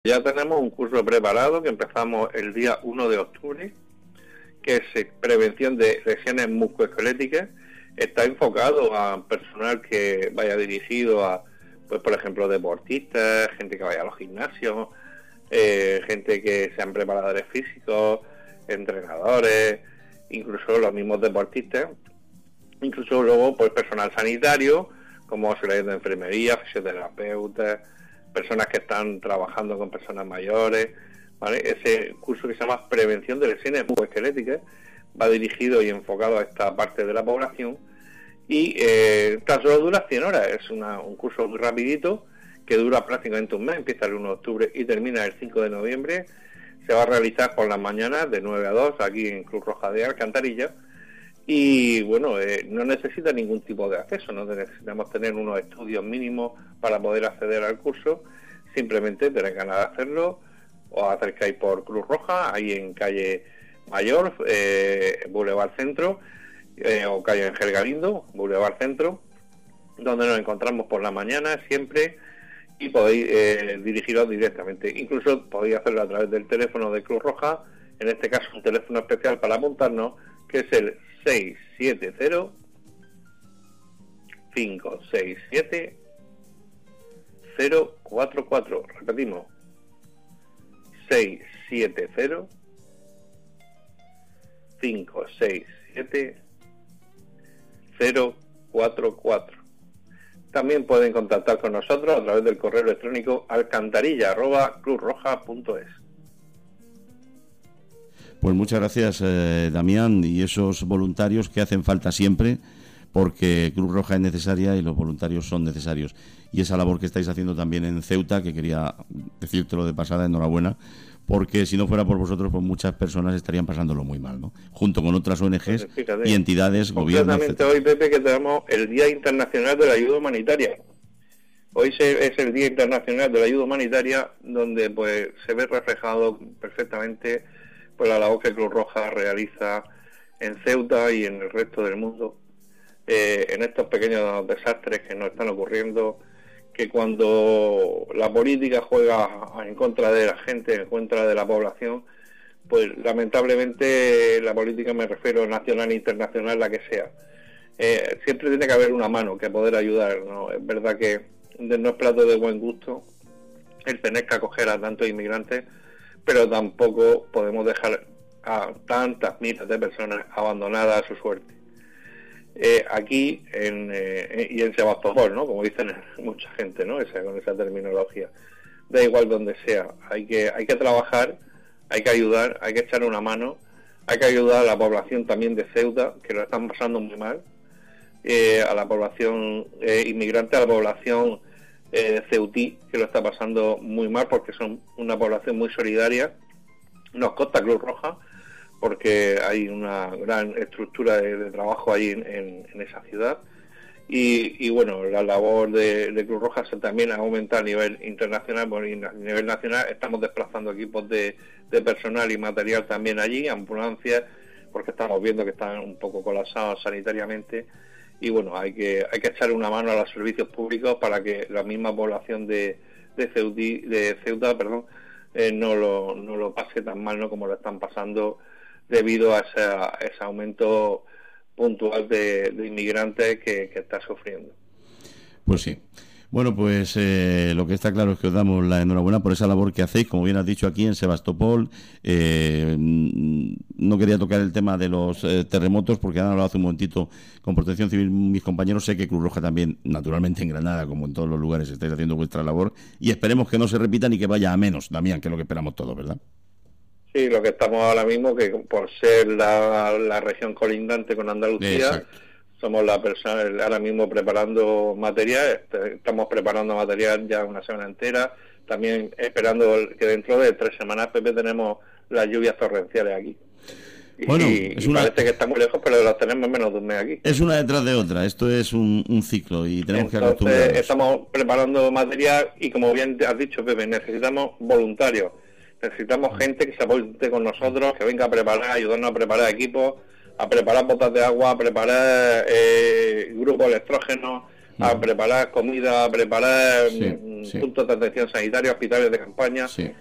Ya tenemos un curso preparado que empezamos el día 1 de octubre, que es prevención de lesiones musculoesqueléticas. Está enfocado a personal que vaya dirigido a, pues por ejemplo, deportistas, gente que vaya a los gimnasios, gente que sean preparadores físicos, entrenadores, incluso los mismos deportistas, incluso luego pues personal sanitario, como auxiliares de enfermería, fisioterapeutas, personas que están trabajando con personas mayores, ¿vale? Ese curso que se llama Prevención de Lesiones Musculoesqueléticas va dirigido y enfocado a esta parte de la población y tan solo dura 100 horas, es un curso muy rapidito que dura prácticamente un mes, empieza el 1 de octubre y termina el 5 de noviembre, se va a realizar por las mañanas de 9 a 2 aquí en Cruz Roja de Alcantarilla y bueno, no necesita ningún tipo de acceso, no necesitamos tener unos estudios mínimos para poder acceder al curso, simplemente tenéis ganas de hacerlo, os acercáis por Cruz Roja, ahí en calle Mayor, Boulevard Centro, o calle Ángel Galindo, Boulevard Centro, donde nos encontramos por la mañana siempre y podéis dirigiros directamente. Incluso podéis hacerlo a través del teléfono de Cruz Roja, en este caso un teléfono especial para apuntarnos, que es el 670 567 044. Repetimos, 670 567 044. También pueden contactar con nosotros a través del correo electrónico alcantarilla@cruzroja.es. Pues muchas gracias, Damián, y esos voluntarios que hacen falta siempre, porque Cruz Roja es necesaria y los voluntarios son necesarios. Y esa labor que estáis haciendo también en Ceuta, que quería decírtelo de pasada, enhorabuena, porque si no fuera por vosotros, pues muchas personas estarían pasándolo muy mal, ¿no? Junto con otras ONGs Pues y entidades, gobiernos, concretamente hoy, Pepe, que tenemos el Día Internacional de la Ayuda Humanitaria. Hoy es el Día Internacional de la Ayuda Humanitaria, donde pues se ve reflejado perfectamente pues la labor que Cruz Roja realiza en Ceuta y en el resto del mundo, en estos pequeños desastres que nos están ocurriendo, que cuando la política juega en contra de la gente, en contra de la población, pues lamentablemente la política, me refiero nacional e internacional, la que sea, siempre tiene que haber una mano que poder ayudar, ¿no? Es verdad que no es plato de buen gusto el tener que acoger a tantos inmigrantes, pero tampoco podemos dejar a tantas miles de personas abandonadas a su suerte. Aquí y en Sebastopol, ¿no? Como dicen mucha gente, ¿no? Con esa terminología. Da igual donde sea, hay que trabajar, hay que ayudar, hay que echar una mano, hay que ayudar a la población también de Ceuta, que lo están pasando muy mal, a la población inmigrante, a la población ceutí, que lo está pasando muy mal, porque son una población muy solidaria. Nos consta Cruz Roja, porque hay una gran estructura de trabajo ahí en esa ciudad. Y bueno, la labor de Cruz Roja también ha aumentado a nivel internacional, bueno, a nivel nacional estamos desplazando equipos de personal y material también allí, ambulancias, porque estamos viendo que están un poco colapsados sanitariamente. Y bueno, hay que echar una mano a los servicios públicos para que la misma población de Ceuta, no lo pase tan mal, ¿no?, como lo están pasando debido a ese aumento puntual de inmigrantes que está sufriendo. Pues sí. Bueno, pues lo que está claro es que os damos la enhorabuena por esa labor que hacéis, como bien has dicho, aquí en Sebastopol. No quería tocar el tema de los terremotos, porque han hablado hace un momentito con Protección Civil mis compañeros. Sé que Cruz Roja también, naturalmente en Granada, como en todos los lugares, estáis haciendo vuestra labor, y esperemos que no se repita ni que vaya a menos, Damián, que es lo que esperamos todos, ¿verdad? Sí, lo que estamos ahora mismo, que por ser la región colindante con Andalucía, exacto, somos la persona ahora mismo preparando material, estamos preparando material ya una semana entera, también esperando que dentro de 3 semanas, Pepe, tenemos las lluvias torrenciales aquí. Bueno, y parece que está muy lejos, pero las tenemos en menos de un mes aquí. Es una detrás de otra, esto es un ciclo y tenemos que acostumbrarnos. Estamos preparando material y, como bien has dicho, Pepe, necesitamos voluntarios, necesitamos gente que se apoye con nosotros, que venga a preparar, ayudarnos a preparar equipos, a preparar botas de agua, a preparar grupos electrógenos, a preparar comida, a preparar sí. puntos de atención sanitaria, hospitales de campaña, Sí.